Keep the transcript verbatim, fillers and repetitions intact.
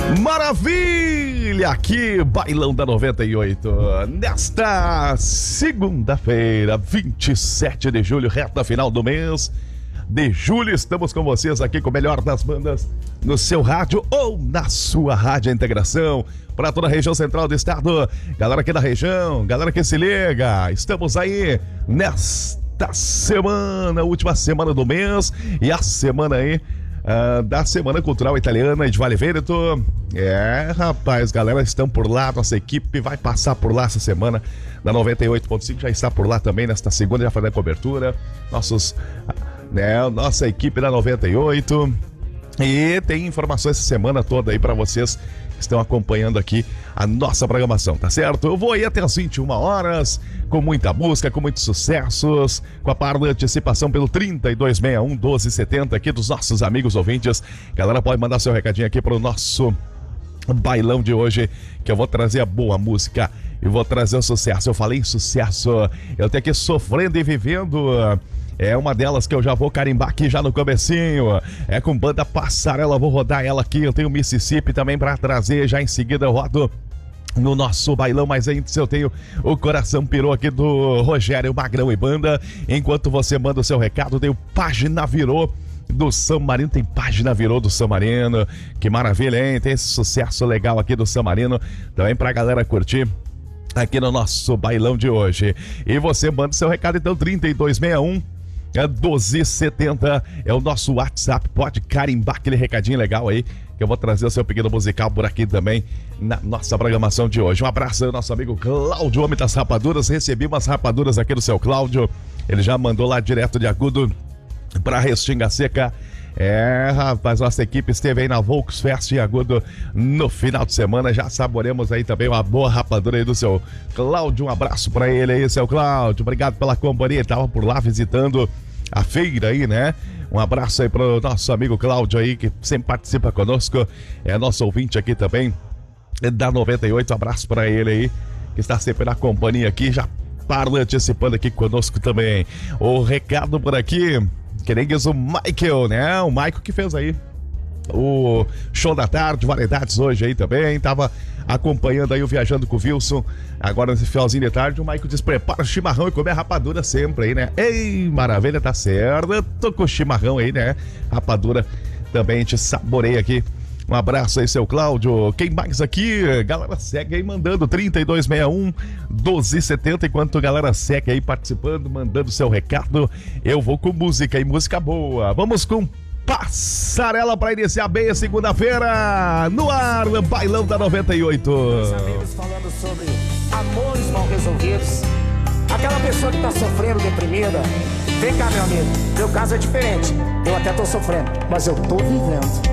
Maravilha! Aqui, Bailão da noventa e oito. Nesta segunda-feira, vinte e sete de julho, reta final do mês de julho, estamos com vocês aqui com o melhor das bandas no seu rádio ou na sua rádio integração para toda a região central do estado. Galera aqui da região, galera que se liga, estamos aí nesta semana, última semana do mês e a semana aí Uh, da Semana Cultural Italiana de Vale Veneto. É, rapaz, galera, estão por lá. Nossa equipe vai passar por lá essa semana. Da noventa e oito ponto cinco já está por lá também. Nesta segunda já fazendo a cobertura. Nossos, né, nossa equipe da noventa e oito. E tem informações essa semana toda aí para vocês que estão acompanhando aqui a nossa programação, tá certo? Eu vou aí até as vinte e uma horas, com muita música, com muitos sucessos, com a par da antecipação pelo trinta e dois sessenta e um, doze setenta aqui dos nossos amigos ouvintes. Galera, pode mandar seu recadinho aqui pro nosso bailão de hoje, que eu vou trazer a boa música e vou trazer o sucesso. Eu falei em sucesso, eu tenho aqui Sofrendo e Vivendo. É uma delas que eu já vou carimbar aqui já no comecinho. É com banda Passarela, vou rodar ela aqui. Eu tenho Mississippi também pra trazer. Já em seguida eu rodo no nosso bailão, mas antes eu tenho o Coração Pirou aqui do Rogério Magrão e Banda. Enquanto você manda o seu recado, tem o Página Virou do São Marino. Tem Página Virou do São Marino. Que maravilha, hein? Tem esse sucesso legal aqui do São Marino. Também pra galera curtir aqui no nosso bailão de hoje. E você manda o seu recado, então, trinta e dois sessenta e um, doze setenta é o nosso WhatsApp. Pode carimbar aquele recadinho legal aí, que eu vou trazer o seu pedido musical por aqui também na nossa programação de hoje. Um abraço aí ao nosso amigo Cláudio, homem das rapaduras. Recebi umas rapaduras aqui do seu Cláudio. Ele já mandou lá direto de Agudo pra Restinga Seca. É, rapaz, nossa equipe esteve aí na Volksfest em Agudo no final de semana. Já saboremos aí também uma boa rapadura aí do seu Cláudio. Um abraço pra ele aí, seu Cláudio. Obrigado pela companhia. Ele tava por lá visitando a feira aí, né? Um abraço aí pro nosso amigo Cláudio aí, que sempre participa conosco. É nosso ouvinte aqui também da noventa e oito. Um abraço pra ele aí, que está sempre na companhia aqui. Já para antecipando aqui conosco também. O recado por aqui, que nem diz o Michael, né? O Michael que fez aí o show da tarde, variedades hoje aí também. Tava acompanhando aí o Viajando com o Wilson. Agora nesse finalzinho de tarde, o Michael diz: prepara o chimarrão e comer rapadura sempre aí, né? Ei, maravilha, tá certo. Eu tô com o chimarrão aí, né? Rapadura também a gente saboreia aqui. Um abraço aí, seu Cláudio. Quem mais aqui? Galera, segue aí mandando trinta e dois sessenta e um, doze setenta. Enquanto a galera segue aí participando, mandando seu recado, eu vou com música e música boa. Vamos com Passarela para iniciar bem a segunda-feira. No ar, Bailão da noventa e oito. Meus amigos falando sobre amores mal resolvidos. Aquela pessoa que tá sofrendo, deprimida. Vem cá, meu amigo. Meu caso é diferente. Eu até tô sofrendo, mas eu tô vivendo.